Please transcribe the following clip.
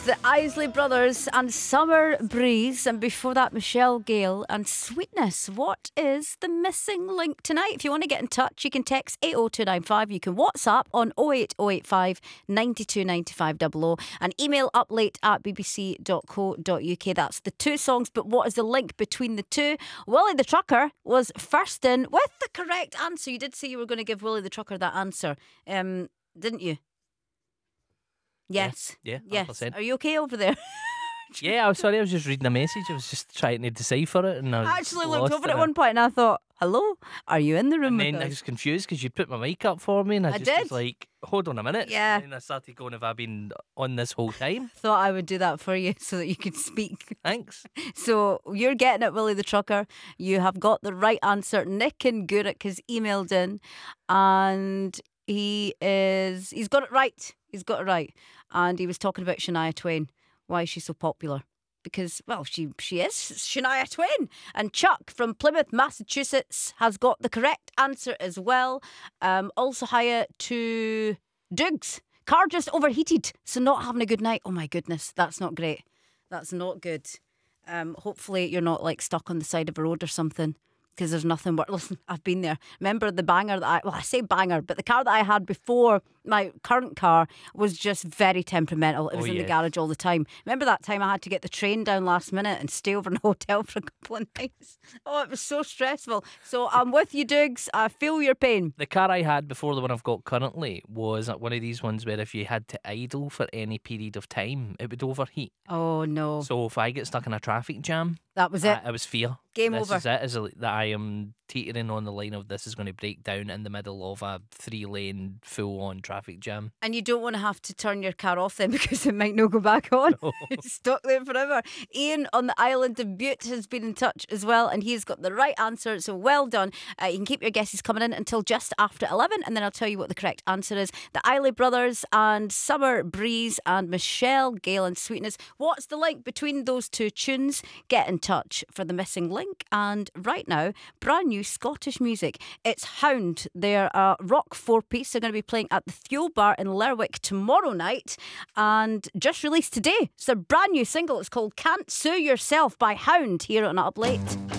The Isley Brothers and Summer Breeze, and before that Michelle Gale and Sweetness. What is the missing link tonight? If you want to get in touch, you can text 80295, you can WhatsApp on 08085 92 95 00 and email uplate@bbc.co.uk. That's the two songs, but what is the link between the two? Willie the Trucker was first in with the correct answer. You did say you were going to give Willie the Trucker that answer, didn't you? Yes. Yeah, yes. 100%. Are you okay over there? Yeah, I was sorry, I was just reading a message. I was just trying to decipher it, and I actually looked over at one point and I thought, hello, are you in the room And with then I us? was confused because you put my mic up for me, and I just did. was like, hold on a minute. Yeah. And then I started going, have I been on this whole time? Thought I would do that for you so that you could speak. Thanks. So you're getting it, Willie the Trucker. You have got the right answer. Nick in Gourock has emailed in, and he's got it right. He's got it right. And he was talking about Shania Twain. Why is she so popular? Because, well, she is Shania Twain. And Chuck from Plymouth, Massachusetts has got the correct answer as well. Also hiya to Dougs. Car just overheated, so not having a good night. Oh my goodness, that's not great. That's not good. Hopefully you're not like stuck on the side of a road or something, because there's nothing worse. Listen, I've been there. Remember the banger that I say banger, but the car that I had before my current car was just very temperamental. It was in the garage all the time. Remember that time I had to get the train down last minute and stay over in a hotel for a couple of nights? Oh, it was so stressful. So I'm with you, Dougs. I feel your pain. The car I had before the one I've got currently was one of these ones where if you had to idle for any period of time, it would overheat. Oh, no. So if I get stuck in a traffic jam, That was it. I was fear. Game this over. Is it, is that I am teetering on the line of this is going to break down in the middle of a 3-lane full-on traffic jam. And you don't want to have to turn your car off then, because it might not go back on. No. It's stuck there forever. Ian on the island of Bute has been in touch as well, and he's got the right answer, so well done. You can keep your guesses coming in until just after 11, and then I'll tell you what the correct answer is. The Isley Brothers and Summer Breeze and Michelle Gale and Sweetness. What's the link between those two tunes? Get in touch for the missing link. And right now, brand new Scottish music. It's Hound. They're a rock four-piece. They're going to be playing at the Fuel Bar in Lerwick tomorrow night, and just released today. It's their brand new single. It's called Can't Sue Yourself by Hound, here on Up Late.